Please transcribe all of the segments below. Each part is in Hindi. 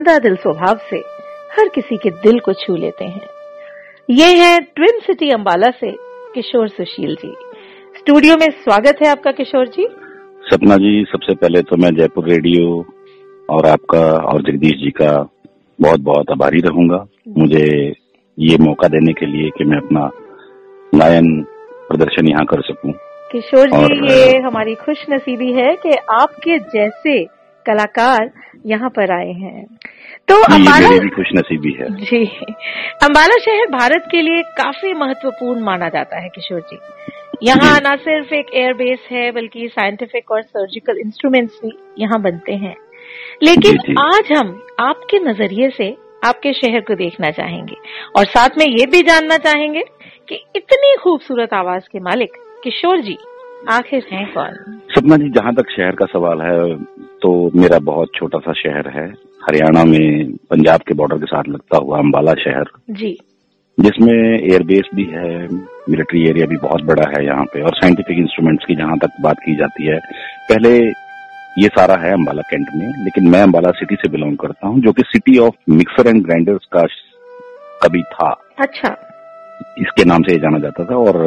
दिल स्वभाव से हर किसी के दिल को छू लेते हैं। ये है ट्विन सिटी अंबाला से किशोर सुशील जी। स्टूडियो में स्वागत है आपका किशोर जी। सपना जी, सबसे पहले तो मैं जयपुर रेडियो और आपका और जगदीश जी का बहुत बहुत आभारी रहूंगा मुझे ये मौका देने के लिए कि मैं अपना गायन प्रदर्शन यहाँ कर सकूं। किशोर जी, ये हमारी खुश नसीबी है कि आपके जैसे कलाकार यहाँ पर आए हैं। तो अंबाला मेरी भी खुश नसीबी है जी। अंबाला शहर भारत के लिए काफी महत्वपूर्ण माना जाता है किशोर जी। यहाँ न सिर्फ एक एयरबेस है बल्कि साइंटिफिक और सर्जिकल इंस्ट्रूमेंट्स भी यहाँ बनते हैं। लेकिन आज हम आपके नजरिए से आपके शहर को देखना चाहेंगे और साथ में ये भी जानना चाहेंगे कि इतनी खूबसूरत आवाज के मालिक किशोर जी आखिर हैं कौन? सपना जी, जहाँ तक शहर का सवाल है तो मेरा बहुत छोटा सा शहर है, हरियाणा में पंजाब के बॉर्डर के साथ लगता हुआ अंबाला शहर जी, जिसमें एयरबेस भी है, मिलिट्री एरिया भी बहुत बड़ा है यहाँ पे, और साइंटिफिक इंस्ट्रूमेंट्स की जहाँ तक बात की जाती है, पहले ये सारा है अंबाला कैंट में, लेकिन मैं अंबाला सिटी से बिलोंग करता हूँ जो कि city of mixer and grinders का कभी था। अच्छा, इसके नाम से जाना जाता था। और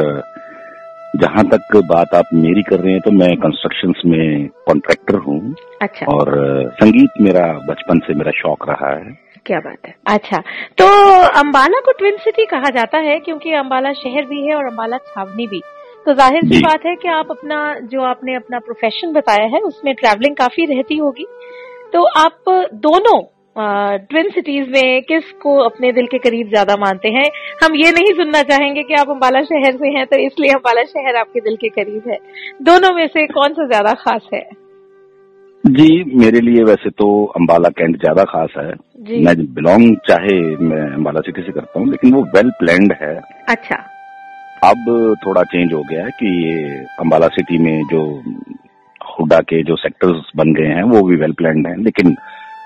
जहाँ तक बात आप मेरी कर रहे हैं तो मैं कंस्ट्रक्शंस में कॉन्ट्रैक्टर हूँ। अच्छा। और संगीत मेरा बचपन से मेरा शौक रहा है। क्या बात है। अच्छा, तो अंबाला को ट्विन सिटी कहा जाता है क्योंकि अंबाला शहर भी है और अंबाला छावनी भी। तो जाहिर सी बात है कि आप आपने अपना प्रोफेशन बताया है उसमें ट्रैवलिंग काफी रहती होगी। तो आप दोनों ट्विन सिटीज में किसको अपने दिल के करीब ज्यादा मानते हैं? हम ये नहीं सुनना चाहेंगे कि आप अंबाला शहर से हैं तो इसलिए अंबाला शहर आपके दिल के करीब है। दोनों में से कौन सा ज्यादा खास है? जी, मेरे लिए वैसे तो अंबाला कैंट ज्यादा खास है। मैं बिलोंग चाहे मैं अंबाला सिटी से करता हूँ, लेकिन वो वेल प्लान्ड है। अच्छा। अब थोड़ा चेंज हो गया है कि ये अंबाला सिटी में जो हुडा के जो सेक्टर्स बन गए हैं वो भी वेल प्लान्ड हैं, लेकिन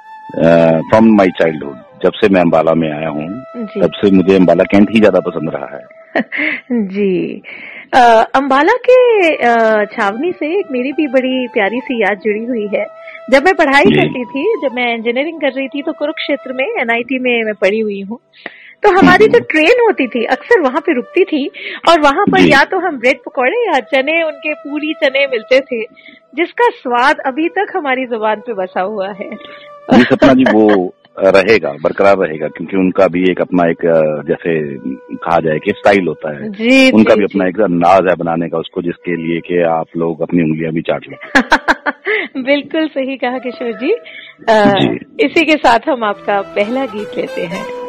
फ्रॉम माई चाइल्डहुड जब से मैं अंबाला में आया हूँ तब से मुझे अंबाला कैंट ही ज्यादा पसंद रहा है। जी। अंबाला के छावनी से एक मेरी भी बड़ी प्यारी सी याद जुड़ी हुई है। जब मैं पढ़ाई करती थी, जब मैं इंजीनियरिंग कर रही थी तो कुरुक्षेत्र में NIT में मैं पढ़ी हुई हूँ। तो हमारी जो ट्रेन होती थी अक्सर वहां पे रुकती थी और वहां पर या तो हम ब्रेड पकौड़े या चने, उनके पूरी चने मिलते थे जिसका स्वाद अभी तक हमारी जुबान पे बसा हुआ है। जी सपना जी, वो रहेगा, बरकरार रहेगा, क्योंकि उनका भी एक अपना एक जैसे कहा जाए कि स्टाइल होता है। जी, उनका भी अपना एक अंदाज है बनाने का उसको, जिसके लिए कि आप लोग अपनी उंगलियां भी चाट लो। बिल्कुल सही कहा किशोर जी। इसी के साथ हम आपका पहला गीत लेते हैं।